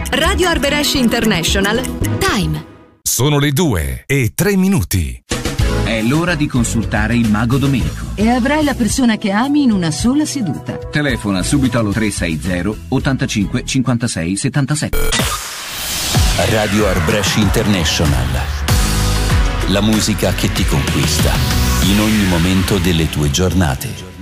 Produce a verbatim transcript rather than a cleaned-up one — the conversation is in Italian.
Radio Arbresh International. Time. Sono le due e tre minuti. È l'ora di consultare il mago Domenico. E avrai la persona che ami in una sola seduta. Telefona subito allo tre sei zero ottantacinque cinquantasei settantasette. Radio Arbresh International. La musica che ti conquista in ogni momento delle tue giornate.